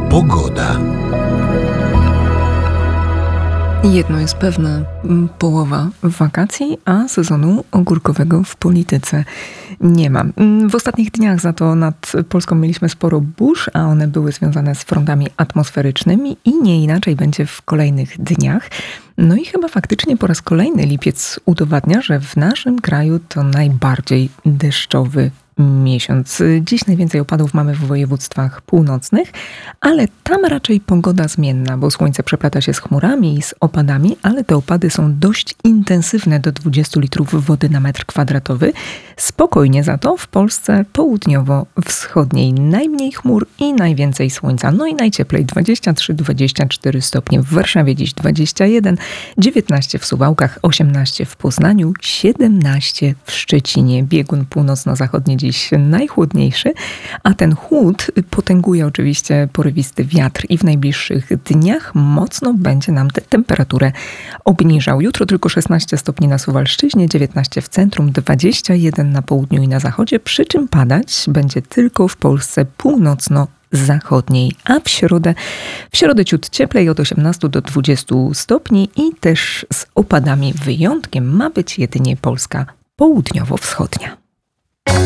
Pogoda. Jedno jest pewne, połowa wakacji, a sezonu ogórkowego w polityce nie ma. W ostatnich dniach za to nad Polską mieliśmy sporo burz, a one były związane z frontami atmosferycznymi i nie inaczej będzie w kolejnych dniach. No i chyba faktycznie po raz kolejny lipiec udowadnia, że w naszym kraju to najbardziej deszczowy miesiąc. Dziś najwięcej opadów mamy w województwach północnych, ale tam raczej pogoda zmienna, bo słońce przeplata się z chmurami i z opadami, ale te opady są dość intensywne, do 20 litrów wody na metr kwadratowy. Spokojnie za to w Polsce południowo-wschodniej najmniej chmur i najwięcej słońca. No i najcieplej 23-24 stopnie. W Warszawie dziś 21, 19 w Suwałkach, 18 w Poznaniu, 17 w Szczecinie. Biegun północno-zachodni dziś najchłodniejszy, a ten chłód potęguje oczywiście porywisty wiatr i w najbliższych dniach mocno będzie nam tę temperaturę obniżał. Jutro tylko 16 stopni na Suwalszczyźnie, 19 w centrum, 21 na południu i na zachodzie, przy czym padać będzie tylko w Polsce północno-zachodniej, a w środę ciut cieplej od 18 do 20 stopni i też z opadami. Wyjątkiem ma być jedynie Polska południowo-wschodnia.